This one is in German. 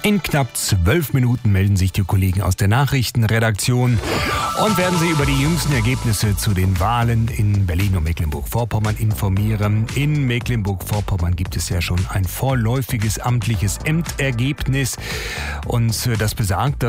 In knapp 12 Minuten melden sich die Kollegen aus der Nachrichtenredaktion und werden Sie über die jüngsten Ergebnisse zu den Wahlen in Berlin und Mecklenburg-Vorpommern informieren. In Mecklenburg-Vorpommern gibt es ja schon ein vorläufiges amtliches Endergebnis und das besagt,